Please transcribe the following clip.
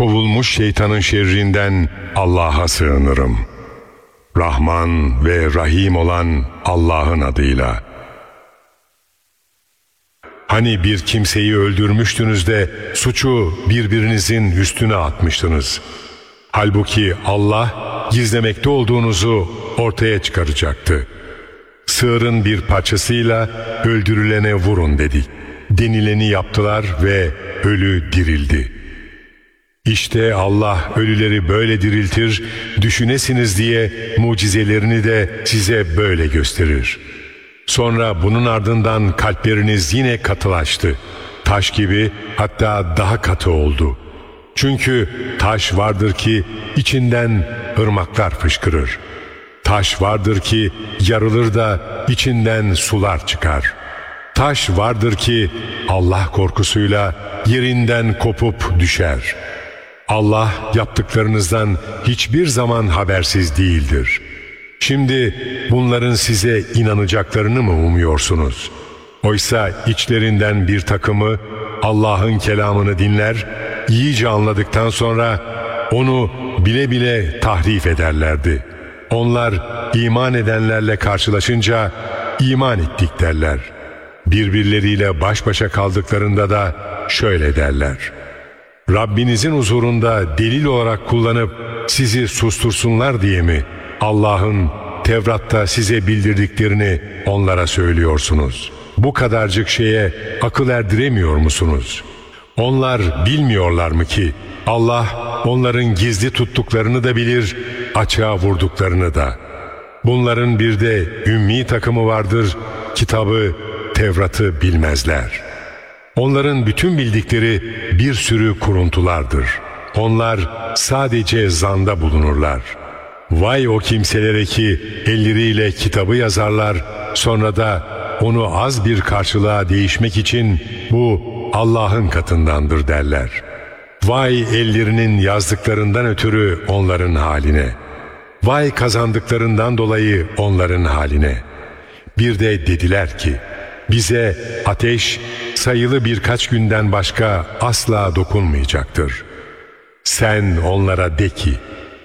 kovulmuş şeytanın şerrinden Allah'a sığınırım. Rahman ve Rahim olan Allah'ın adıyla. Hani bir kimseyi öldürmüştünüz de suçu birbirinizin üstüne atmıştınız. Halbuki Allah gizlemekte olduğunuzu ortaya çıkaracaktı. Sığırın bir parçasıyla öldürülene vurun dedi. Denileni yaptılar ve ölü dirildi. İşte Allah ölüleri böyle diriltir, düşünesiniz diye mucizelerini de size böyle gösterir. Sonra bunun ardından kalpleriniz yine katılaştı. Taş gibi, hatta daha katı oldu. Çünkü taş vardır ki içinden ırmaklar fışkırır. Taş vardır ki yarılır da içinden sular çıkar. Taş vardır ki Allah korkusuyla yerinden kopup düşer. Allah yaptıklarınızdan hiçbir zaman habersiz değildir. Şimdi bunların size inanacaklarını mı umuyorsunuz? Oysa içlerinden bir takımı Allah'ın kelamını dinler, iyice anladıktan sonra onu bile bile tahrif ederlerdi. Onlar iman edenlerle karşılaşınca iman ettik derler. Birbirleriyle baş başa kaldıklarında da şöyle derler: Rabbinizin huzurunda delil olarak kullanıp sizi sustursunlar diye mi Allah'ın Tevrat'ta size bildirdiklerini onlara söylüyorsunuz? Bu kadarcık şeye akıl erdiremiyor musunuz? Onlar bilmiyorlar mı ki Allah onların gizli tuttuklarını da bilir, açığa vurduklarını da. Bunların bir de ümmi takımı vardır, kitabı, Tevrat'ı bilmezler. Onların bütün bildikleri bir sürü kuruntulardır. Onlar sadece zanda bulunurlar. Vay o kimselere ki elleriyle kitabı yazarlar, sonra da onu az bir karşılığa değişmek için bu Allah'ın katındandır derler. Vay ellerinin yazdıklarından ötürü onların haline. Vay kazandıklarından dolayı onların haline. Bir de dediler ki, bize ateş sayılı birkaç günden başka asla dokunmayacaktır. Sen onlara de ki,